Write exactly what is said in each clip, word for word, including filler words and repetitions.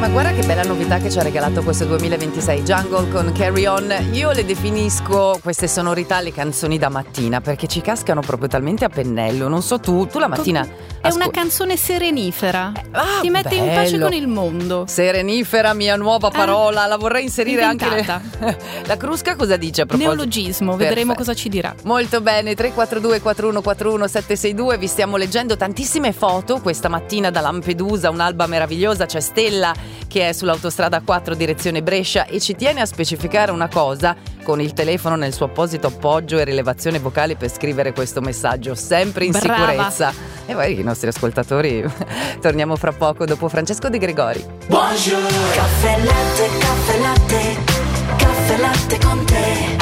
ma guarda che bella novità che ci ha regalato questo duemilaventisei, Jungle con Carry On. Io le definisco queste sonorità le canzoni da mattina, perché ci cascano proprio talmente a pennello. Non so tu, tu la mattina è ascol- una canzone serenifera, ah, ti mette bello. in pace con il mondo. Serenifera, mia nuova parola, eh, la vorrei inserire inventata. Anche le... La Crusca cosa dice a proposito? Neologismo, vedremo Perfetto. Cosa ci dirà. Molto bene, tre quattro due quattro uno quattro uno sette sei due, vi stiamo leggendo tantissime foto questa mattina da Lampedusa, un'alba meravigliosa. C'è Stella che è sull'autostrada quattro direzione Brescia e ci tiene a specificare una cosa, con il telefono nel suo apposito appoggio e rilevazione vocale per scrivere questo messaggio, sempre in Brava. sicurezza. E poi i nostri ascoltatori torniamo fra poco dopo Francesco De Gregori. Buongiorno. Caffè latte, caffè latte, caffè latte con te.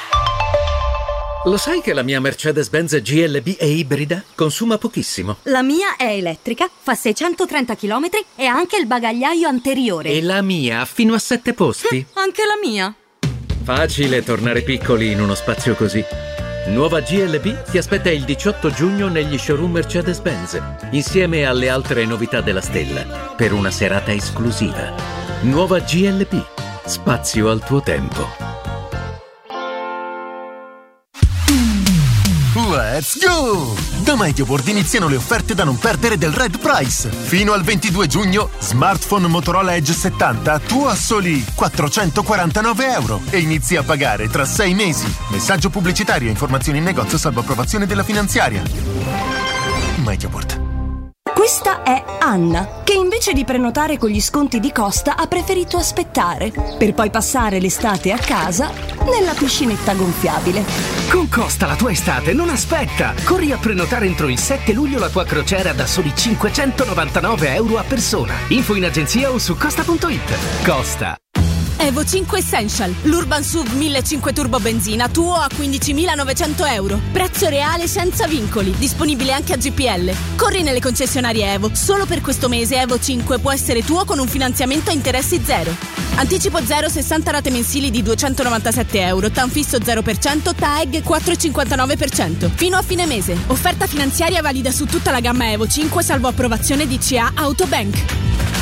Lo sai che la mia Mercedes-Benz G L B è ibrida? Consuma pochissimo. La mia è elettrica, fa seicentotrenta chilometri e ha anche il bagagliaio anteriore. E la mia ha fino a sette posti. Anche la mia. Facile tornare piccoli in uno spazio così. Nuova G L B ti aspetta il diciotto giugno negli showroom Mercedes-Benz, insieme alle altre novità della Stella, per una serata esclusiva. Nuova G L B. Spazio al tuo tempo. Let's go! Da MediaWorld iniziano le offerte da non perdere del Red Price. Fino al ventidue giugno, smartphone Motorola Edge settanta tu a soli quattrocentoquarantanove euro e inizi a pagare tra sei mesi. Messaggio pubblicitario e informazioni in negozio salvo approvazione della finanziaria. MediaWorld. Questa è Anna, che invece di prenotare con gli sconti di Costa ha preferito aspettare, per poi passare l'estate a casa nella piscinetta gonfiabile. Con Costa la tua estate non aspetta! Corri a prenotare entro il sette luglio la tua crociera da soli cinquecentonovantanove euro a persona. Info in agenzia o su costa punto it. Costa. Evo cinque Essential, l'Urban S U V millecinquecento turbo benzina, tuo a quindicimilanovecento euro. Prezzo reale senza vincoli, disponibile anche a G P L. Corri nelle concessionarie Evo, solo per questo mese Evo cinque può essere tuo con un finanziamento a interessi zero. Anticipo zero, sessanta rate mensili di duecentonovantasette euro, T A N fisso zero per cento, T A E G quattro virgola cinquantanove per cento. Fino a fine mese. Offerta finanziaria valida su tutta la gamma Evo cinque salvo approvazione D C A Autobank.